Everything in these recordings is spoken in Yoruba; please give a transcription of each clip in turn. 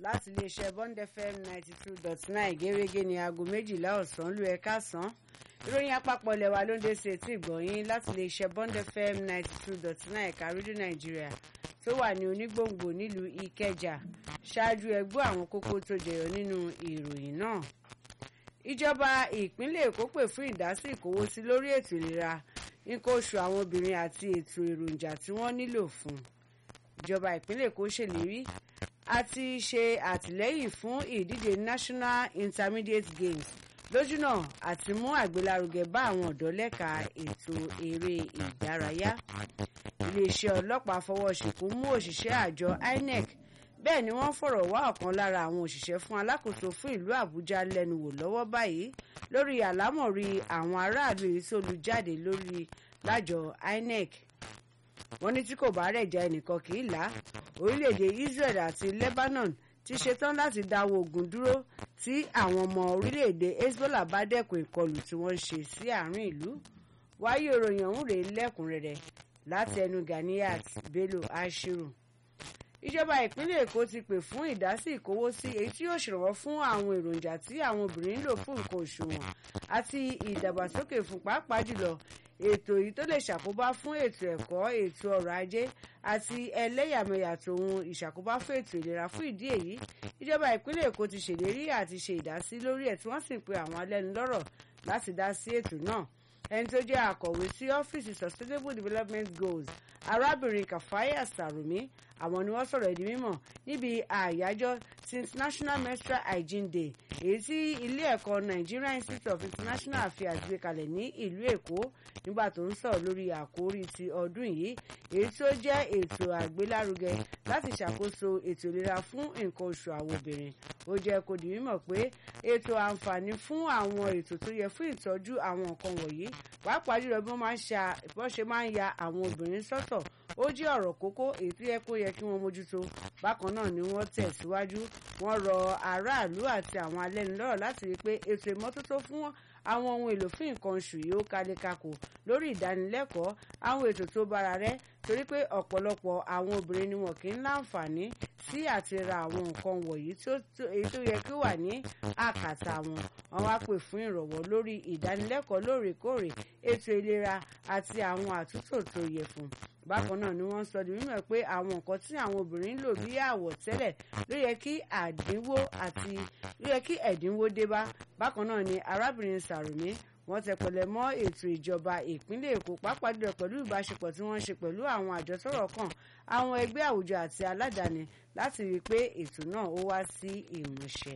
láti iléeṣẹ́ Bond FM 92.9 gẹ́gẹ́ ní aago 12 ọ̀sán lù ẹ̀ka sàn. Ìròyìn àpapọ̀ lẹ́wà ló ń dé sí etí ìgbọ̀nyín láti iléeṣẹ́ Bond FM 92.9 ẹ̀ka rédíò Nàìjíríà tó wà ní onígbòǹgbò nílùú Ìkẹjà. Ṣáájú ẹgbẹ́ àwọn kókó tó jẹyọ nínú ìròyìn náà. Ìjọba ìpínlẹ̀ Èkó pè fún ìdásí ìkówósí lórí ètò ìlera, nǹkan oṣù àwọn obìnrin àti ètò èròjà tí wọ́n nílò fún. Ìjọba ìpínlẹ̀ Èkó ṣèlérí àti ṣe àtìlẹ́yìn fún ìdíje National Intermediate Games lójúnà àti mú àgbélárugẹ bá àwọn ọ̀dọ́ lẹ́ka ètò eré ìdárayá. Iléeṣẹ́ ọlọ́pàá fọwọ́ ṣìnkún mú òṣìṣẹ́ àjọ INEC, bẹ́ẹ̀ ni wọ́n fọ̀rọ̀ wá ọ̀kan lára àwọn òṣìṣẹ́ fún alákòóso fún ìlú Àbújá lẹ́nu wò lọ́wọ́ báyìí lórí àlámọ̀rí àwọn aráàlú èyí tó lu jáde lórí lájọ INEC. Wọ́n ní tí kò bá rẹ̀ já ẹnìkan kì í là. Orílẹ̀-èdè Israel àti Lebanon ti ṣetán láti dáwọ́ ogun dúró tí àwọn ọmọ orílẹ̀-èdè Hezbollah bá dẹ́kun ìkọlù tí wọ́n ń ṣe sí àárín ìlú. Wáyé ìròyìn ọ̀hún rèé lẹ́kùnrẹ́rẹ́ láti ẹnu Ganiyat Bello Ashiru. Ìjọba ìpínlẹ̀ Èkó ti pè fún ìdásí ìkówósí èyí tí yóò ṣèrànwọ́ fún àwọn èròjà tí àwọn obìnrin ń lò fún nǹkan oṣù wọn àti ìdàgbàsókè fún pàápàá jùlọ ètò yìí tó lè ṣàkóbá fún ètò ẹ̀kọ́, ètò ọrọ̀ ajé àti ẹlẹ́yàmẹ̀yà tòun ìṣàkóbá fún ètò ìlera. Fún ìdí èyí, ìjọba ìpínlẹ̀ Èkó ti ṣèlérí àti ṣe ìdásí lórí ẹ̀ tí wọ́n sì ń pe àwọn alẹ́nulọ́rọ̀ láti dá sí ètò náà. Ẹni tó jẹ́ akọ̀wé sí ọ́fíìsì Sustainable Development Goals, arábìnrin Kafaya Sarumi, àwọn ni wọ́n sọ̀rọ̀ ìdí mímọ̀ níbi àyájọ́ International Menstrual Hygiene Day èyí tí ilé ẹ̀kọ́ Nigeria Institute of International Affairs gbé kalẹ̀ ní ìlú Èkó nígbà tó ń sọ̀rọ̀ lórí àkórí ti ọdún yìí èyí tó jẹ́ ètò àgbélárugẹ láti ṣàkóso ètò ìlera fún nǹkan oṣù àwọn obìnrin. Ó jẹ́ kó di mímọ̀ pé ètò àǹfààní fún àwọn ètò tó yẹ fún ìtọ́jú àwọn nǹkan wọ̀nyí pàápàá jùlọ bí wọ́n ṣe máa ń ya àwọn obìnrin sọ́tọ̀ ó jẹ́ ọ̀rọ̀ kókó èyí tó yẹ kó yẹ kí wọ́n mójútó. Bákan náà ni wọ́n tẹ̀síwájú, wọ́n rọ aráàlú àti àwọn alẹ́nulọ́rọ̀ láti rí i pé ètò ìmọ́tótó fún àwọn ohun èlò fún nǹkan oṣù yìí ó kálékáko lórí ìdánilẹ́kọ̀ọ́ àwọn ètò tó bára rẹ̀ torí pé ọ̀pọ̀lọpọ̀ àwọn obìnrin ni wọn kì í láǹfààní sí àti ra àwọn nǹkan wọ̀nyí èyí tó yẹ kí ó wà ní àkàtà wọn. Wọ́n wá pè fún ìrànwọ́ lórí ìdánilẹ́kọ̀ọ́ lóòrèkóòrè, ètò ìlera àti àwọn àtúntò tó yẹ fún. Bákan náà ni wọ́n sọ di mímọ̀ pé àwọn nǹkan tí àwọn obìnrin ń lò bí àwọ̀tẹ́lẹ̀ ló yẹ kí ẹ̀dínwó dé bá. Bákan náà ni arábìnrin Sàrùmí wọ́n tẹpẹlẹ mọ́ ètò ìjọba ìpínlẹ̀ Èkó pàápàá jùlọ pẹ̀lú ìbáṣepọ̀ tí wọ́n ń ṣe pẹ̀lú àwọn àjọ tọ́rọ̀ kàn, àwọn ẹgbẹ́ àwùjọ àti aládàáni láti rí i pé ètò náà ó wá sí ìmúṣẹ.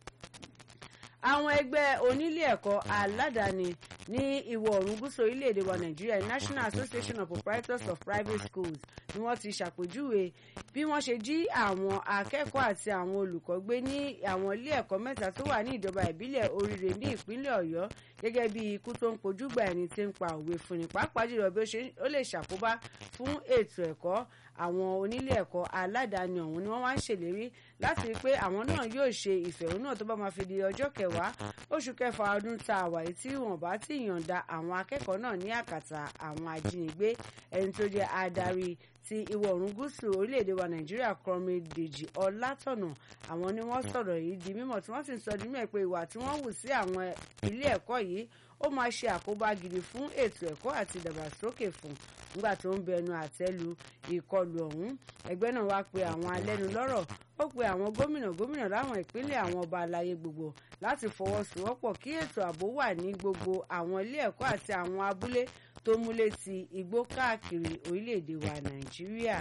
Àwọn ẹgbẹ́ onílé ẹ̀kọ́ aládàáni ní ìwọ̀ oòrùn gúúsù orílẹ̀-èdè wa Nàìjíríà National Association of Proprietors of Private Schools ni wọ́n ti ṣàpèjúwe bí wọ́n ṣe jí àwọn akẹ́kọ̀ọ́ àti àwọn olùkọ́ gbé ní àwọn ilé ẹ̀kọ́ mẹ́ta tó wà ní ìjọba ìbílẹ̀ Oríire ní ìpínlẹ̀ Ọ̀yọ́ gẹ́gẹ́ bí ikú tó ń pojúgbà ẹni tí ń pa òwe fúnni pàápàá jùlọ bí ó lè ṣàkóbá fún ètò ẹ̀kọ́. Àwọn onílé ẹ̀kọ́ aládàáni ọ̀hún ni wọ́n wá ń ṣèlérí láti rí i pé àwọn náà yóò ṣe ìfẹ̀hónúhàn tó bá máa fi di ọjọ́ 10 oṣù kẹfà ọdún tá a wà yìí tí wọ́n bá ti yọ̀ǹda àwọn akẹ́kọ̀ọ́ náà ní àkàtà àwọn ajínigbé. Ẹni tó jẹ́ adarí ti ìwọ̀ oòrùn gúúsù orílẹ̀-èdè wa Nàìjíríà Comrade Dèjì Ọlátọ̀nà àwọn ni wọ́n sọ̀rọ̀ yìí di mímọ̀ tí wọ́n sì sọ di mímọ̀ pé ìwà tí wọ́n hù sí àwọn ilé ẹ̀kọ́ yìí ó máa ṣe àkóbá gidi fún ètò ẹ̀kọ́ àti ìdàgbàsókè fún. Nígbà tó ń bẹnu àtẹ́lu ìkọlù ọ̀hún, ẹgbẹ́ náà wá pe àwọn alẹ́nulọ́rọ̀, ó pe àwọn gómìnà láwọn ìpínlẹ̀ àwọn ọba aláyé gbogbo láti fọwọ́sowọ́pọ̀ kí ètò ààbò wà ní gbogbo àwọn ilé ẹ̀kọ́ àti àwọn abúlé tó múlé ti igbó káàkiri orílẹ̀-èdè wa Nàìjíríà.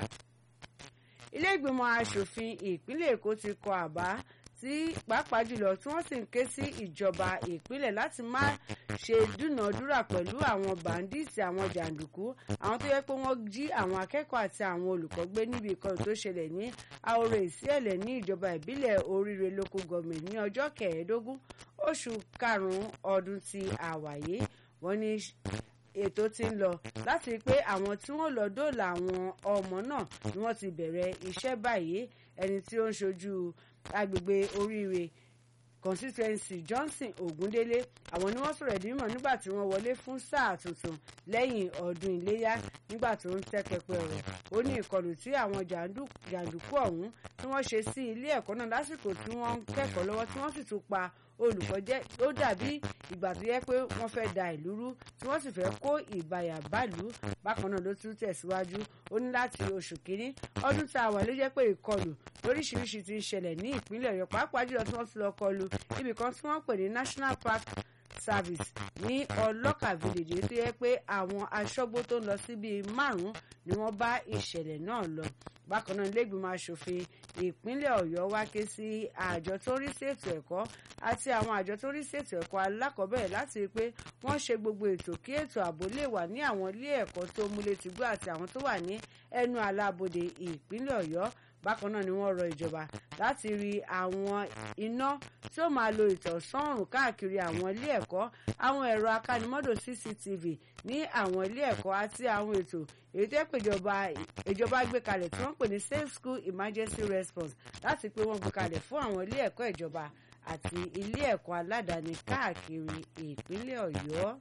Ilé ìgbìmọ̀ aṣòfin ìpínlẹ̀ Èkó ti kọ àbá tí pàápàá jùlọ tí wọ́n sì ń ké sí ìjọba ìpínlẹ̀ láti má ṣe dúnàádúrà pẹ̀lú àwọn bàǹdíìtì àwọn jàǹdùkú àwọn tó yẹ pé wọ́n jí àwọn akẹ́kọ̀ọ́ àti àwọn olùkọ́ gbé níbi ìkọlù tó ṣẹlẹ̀ ní Àwòrò Ìsíẹ̀lẹ̀ ní ìjọba ìbílẹ̀ Oríire Local Government ní ọjọ́ 15 oṣù karùn-ún ọdún tí a wà yìí. Wọ́n ní ètò ti ń lọ láti pé àwọn tí wọ́n lọ dóòlà àwọn ọmọ náà ni wọ́n ti bẹ̀rẹ̀ iṣẹ́ báyìí. Ẹni tí ó ń ṣojú agbègbè Oríire constituency Johnson Ogundele àwọn ni wọ́n sọ̀rọ̀ ẹ̀dí mímọ̀ nígbà tí wọ́n wọlé fún sáà tuntun lẹ́yìn ọdún iléyá nígbà tó ń tẹ́kẹ̀pẹ́ ọ̀rọ̀ ó ní ìkọlù tí àwọn jàǹdùkú ọ̀hún tí wọ́n ṣe sí ilé ẹ̀kọ́ náà lásìkò tí wọ́n ń kẹ́kọ̀ọ́ lọ́wọ́ tí wọ́n sì tún pa olùkọ́ jẹ́ ó dàbí ìgbà tó yẹ pé wọ́n fẹ́ da ìlú rú tí wọ́n sì fẹ́ kó ìbàyà báàlú bákan náà ló tún tẹ̀síwájú ó ní láti oṣù kínní ọdún tá a wà ló jẹ́ pé ìkọlù lóríṣiríṣi ti ń ṣẹlẹ̀ ní ìpínlẹ̀ Ọ̀yọ́ pàápàá jùlọ tí wọ́n ti lọ kọlù ibì kan tí wọ́n pè ní National Park Service ní Ọlọ́kà Village tó yẹ pé àwọn aṣọ́gbó tó ń lọ sí bíi 5 ni wọ́n bá ìṣẹ̀lẹ̀ náà lọ bákan náà ilé-ìgbìmọ̀ aṣòfin ìpínlẹ̀ Ọ̀yọ́ wá ké sí àjọ tó ń rí sí ètò ẹ̀kọ́ àti àwọn àjọ tó ń rí sí ètò ẹ̀kọ́ alákọ̀ọ́bẹ̀rẹ̀ láti rí i pé wọ́n ṣe gbogbo ètò kí ètò ààbò lè wà ní àwọn ilé ẹ̀kọ́ tó múlétìgbó àti àwọn tó wà ní ẹnu alábodè ìpínlẹ̀ Ọ̀yọ́ bákan náà ni wọ́n rọ ìjọba láti rí àwọn iná tí ó máa lo ìtọ̀sán òòrùn káàkiri àwọn ilé ẹ̀kọ́ àwọn ẹ̀rọ akánimọ́dò CCTV ní àwọn ilé ẹ̀kọ́ àti àwọn ètò èyí tó pé ìjọba gbé kalẹ̀ tí wọ́n pè ní Safe School Emergency Response láti pé wọ́n gbé kalẹ̀ fún àwọn ilé ẹ̀kọ́ ìjọba àti ilé ẹ̀kọ́ aládàáni káàkiri ìpínlẹ̀ Ọ̀yọ́.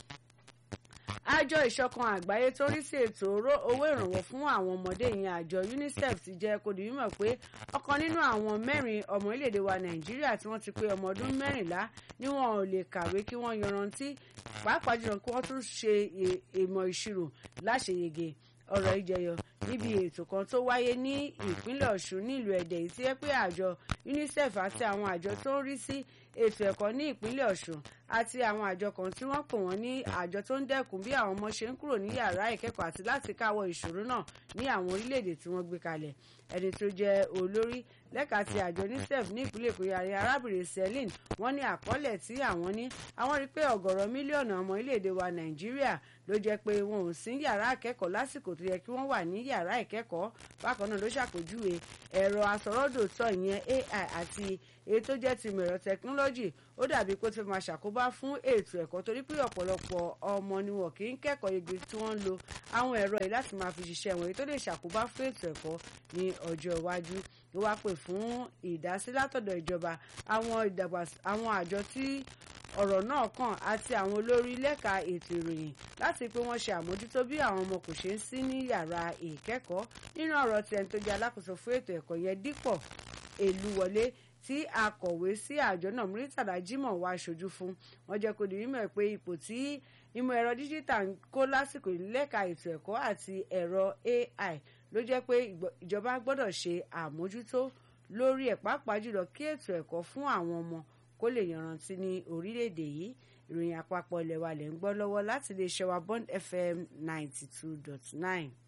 Àjọ ìṣọ̀kan àgbáyé tó rí sí ètò owó ìrànwọ́ fún àwọn ọmọdé ìyẹn àjọ UNICEF ti jẹ́ kó di mímọ̀ pé ọ̀kan nínú àwọn 4 ọmọ orílẹ̀-èdè wa Nàìjíríà tí wọ́n ti pé ọmọ ọdún 14 ni wọn ò lè kàwé kí wọ́n yanrantí pàápàá jùlọ kí wọ́n tún ṣe ìmọ̀ ìṣirò láṣeyege ọ̀rọ̀ ìjẹyọ níbi ètò kan tó wáyé ní ìpínlẹ̀ Ọ̀ṣun nílùú Ẹdẹ yìí tí ẹ pé àjọ UNICEF àti àwọn àjọ tó ń rí sí ètò ẹ̀kọ́ ní ìpínlẹ̀ Ọ̀ṣun àti àwọn àjọ kan tí wọ́n pè wọ́n ní àjọ tó ń dẹ́kun bí àwọn ọmọ ṣe ń kúrò ní yàrá ìkẹ́kọ̀ọ́ àti láti káwọ́ ìṣòro náà ní àwọn orílẹ̀-èdè tí wọ́n gbé kalẹ̀ ẹni tó jẹ́ olórí lẹ́ka ti àjọ UNICEF ní ìpínlẹ̀ Èkó yàrá arábìnrin Celine wọ́n ní àkọọ́lẹ̀ tí àwọn ní àwọn rí pé ọ̀gọ̀rọ̀ mílíọ̀nù ọmọ orílẹ̀-èdè wa Nàìjíríà ló jẹ́ pé wọn ò sí yàrá ìkẹ́kọ̀ọ́ lásìkò tó yẹ kí wọ́n wà ní yàrá ìkẹ́kọ̀ọ́ bákan náà ló ṣàpèjúwe ẹ̀rọ asọ̀rọ̀dòtọ̀ ìyẹn AI àti èyí tó jẹ́ ti mẹ̀rọ tẹkinọ́lọ́jì ó dàbí pé ó ti máa ṣàkóbá fún ètò ẹ̀kọ́ torí pé ọ̀pọ̀lọpọ̀ ọmọ ni wọn kì í kẹ́kọ̀ọ́ yege tí wọ́n ń lo àwọn ẹ̀rọ yìí láti máa fi ṣiṣẹ́ wọn èyí tó lè ṣàkóbá fún ètò ẹ̀kọ́ ní ọjọ́ iwájú ló wá pè fún ìdásí látọ̀dọ̀ ìjọba àwọn àjọ tí ọ̀rọ̀ náà kàn àti àwọn olórí lẹ́ka ètò ìròyìn láti pé wọ́n ṣe àmójútó bí àwọn ọmọ kò ṣe ń sí ní yàrá ìkẹ́kọ̀ọ́ nínú ọ̀rọ̀ tí ẹni tó jẹ́ alákòóso fún ètò ẹ̀kọ́ yẹn Dípọ̀ Èlúwọlé tí akọ̀wé sí àjọ náà Muritàlá Jimoh wá aṣojú fún wọn jẹ́ kó di mímọ̀ pé ipò tí ìmọ̀ ẹ̀rọ díjítà ń kó lásìkò lẹ́ka ètò ẹ̀kọ́ àti ẹ̀rọ AI ló jẹ́ pé ìjọba gbọ́dọ̀ ṣe àmójútó lórí ẹ̀ pàápàá jùlọ kí ètò ẹ̀kọ́ fún àwọn ọmọ kó lè yanrantí ní orílẹ̀-èdè yìí ìròyìn àpapọ̀ ilẹ̀ wa lẹ̀ ń gbọ́ lọ́wọ́ láti lè ṣe wa Bond FM 92.9.